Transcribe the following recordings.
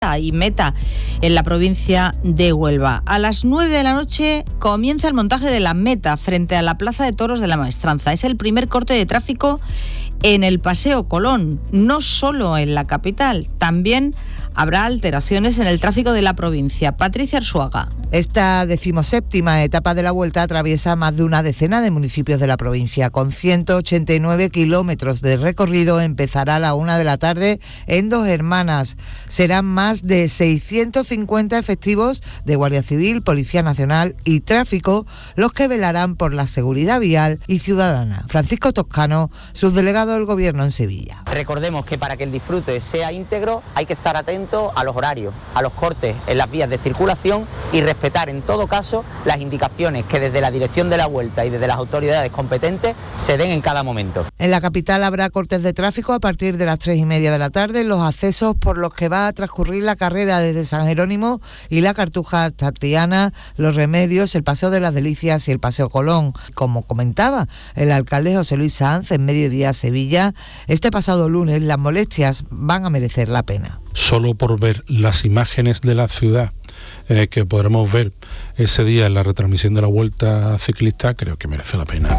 y Meta, en la provincia de Huelva. A las 9 de la noche comienza el montaje de la Meta frente a la Plaza de Toros de la Maestranza. Es el primer corte de tráfico en el Paseo Colón, no solo en la capital, también habrá alteraciones en el tráfico de la provincia. Patricia Arzuaga. Esta 17ª etapa de la Vuelta atraviesa más de una decena de municipios de la provincia. Con 189 kilómetros de recorrido, empezará a la 1 de la tarde en Dos Hermanas. Serán más de 650 efectivos de Guardia Civil, Policía Nacional y Tráfico los que velarán por la seguridad vial y ciudadana. Francisco Toscano, subdelegado del Gobierno en Sevilla. Recordemos que para que el disfrute sea íntegro hay que estar atento a los horarios, a los cortes en las vías de circulación y respetar en todo caso las indicaciones que desde la Dirección de la Vuelta y desde las autoridades competentes se den en cada momento. En la capital habrá cortes de tráfico a partir de las 3:30 de la tarde en los accesos por los que va a transcurrir la carrera desde San Jerónimo y la Cartuja hasta Triana, Los Remedios, el Paseo de las Delicias y el Paseo Colón. Como comentaba el alcalde José Luis Sanz en Mediodía Sevilla, este pasado lunes las molestias van a merecer la pena. Solo por ver las imágenes de la ciudad que podremos ver ese día en la retransmisión de la Vuelta Ciclista, creo que merece la pena.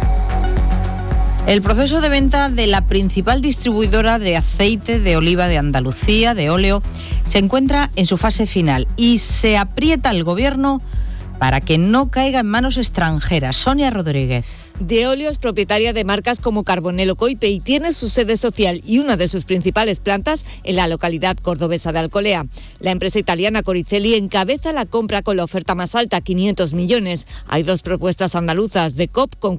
El proceso de venta de la principal distribuidora de aceite de oliva de Andalucía, de óleo, se encuentra en su fase final y se aprieta el Gobierno para que no caiga en manos extranjeras. Sonia Rodríguez. Deolio es propietaria de marcas como Carbonell o Coipe y tiene su sede social y una de sus principales plantas en la localidad cordobesa de Alcolea. La empresa italiana Coricelli encabeza la compra con la oferta más alta, 500 millones. Hay dos propuestas andaluzas, Decop con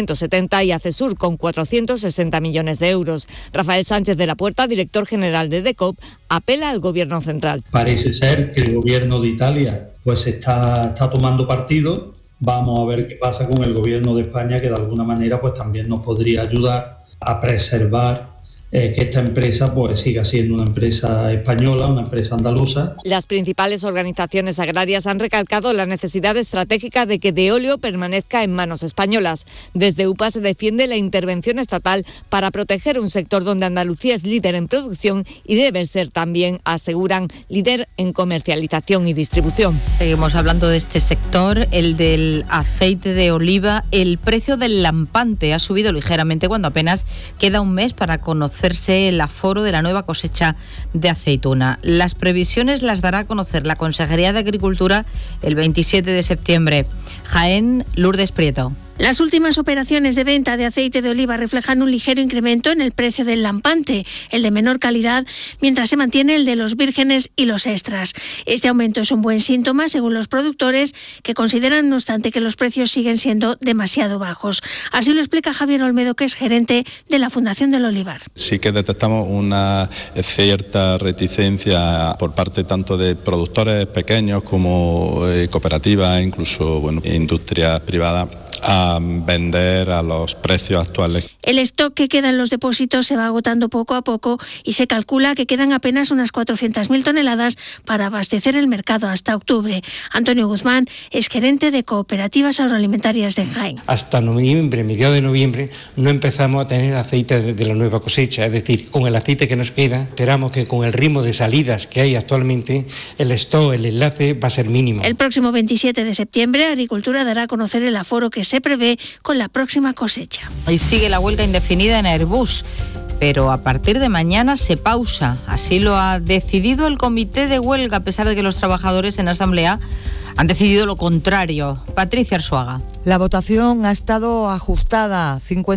470 y Acesur con 460 millones de euros. Rafael Sánchez de la Puerta, director general de Decop, apela al Gobierno central. Parece ser que el Gobierno de Italia pues está tomando partido. Vamos a ver qué pasa con el Gobierno de España, que de alguna manera pues también nos podría ayudar a preservar que esta empresa pues siga siendo una empresa española, una empresa andaluza. Las principales organizaciones agrarias han recalcado la necesidad estratégica de que Deolio permanezca en manos españolas. Desde UPA se defiende la intervención estatal para proteger un sector donde Andalucía es líder en producción y debe ser también, aseguran, líder en comercialización y distribución. Seguimos hablando de este sector, el del aceite de oliva. El precio del lampante ha subido ligeramente cuando apenas queda un mes para conocerse el aforo de la nueva cosecha de aceituna. Las previsiones las dará a conocer la Consejería de Agricultura el 27 de septiembre. Jaén, Lourdes Prieto. Las últimas operaciones de venta de aceite de oliva reflejan un ligero incremento en el precio del lampante, el de menor calidad, mientras se mantiene el de los vírgenes y los extras. Este aumento es un buen síntoma, según los productores, que consideran, no obstante, que los precios siguen siendo demasiado bajos. Así lo explica Javier Olmedo, que es gerente de la Fundación del Olivar. Sí que detectamos una cierta reticencia por parte tanto de productores pequeños como cooperativas, incluso industrias privadas, a vender a los precios actuales. El stock que queda en los depósitos se va agotando poco a poco y se calcula que quedan apenas unas 400.000 toneladas para abastecer el mercado hasta octubre. Antonio Guzmán es gerente de Cooperativas Agroalimentarias de Jaén. Hasta noviembre, mediados de noviembre, no empezamos a tener aceite de la nueva cosecha, es decir, con el aceite que nos queda, esperamos que con el ritmo de salidas que hay actualmente, el stock, el enlace va a ser mínimo. El próximo 27 de septiembre, Agricultura dará a conocer el aforo que se prevé con la próxima cosecha. Y sigue la huelga indefinida en Airbus, pero a partir de mañana se pausa. Así lo ha decidido el comité de huelga, a pesar de que los trabajadores en asamblea han decidido lo contrario. Patricia Arzuaga. La votación ha estado ajustada,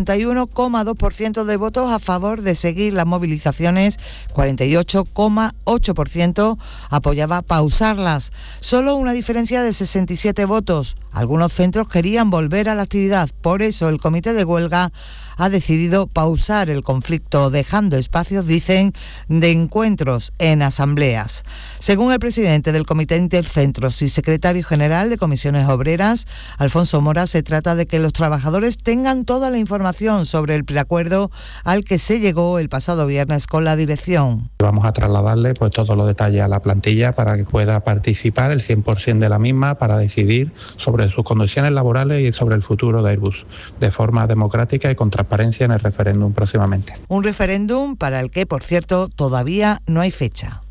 51,2% de votos a favor de seguir las movilizaciones, 48,8% apoyaba pausarlas. Solo una diferencia de 67 votos. Algunos centros querían volver a la actividad, por eso el comité de huelga ha decidido pausar el conflicto, dejando espacios, dicen, de encuentros en asambleas. Según el presidente del Comité Intercentros y secretario general de Comisiones Obreras, Alfonso Mora, se trata de que los trabajadores tengan toda la información sobre el preacuerdo al que se llegó el pasado viernes con la dirección. Vamos a trasladarle todos los detalles a la plantilla para que pueda participar el 100% de la misma para decidir sobre sus condiciones laborales y sobre el futuro de Airbus, de forma democrática y con transparencia en el referéndum próximamente. Un referéndum para el que, por cierto, todavía no hay fecha.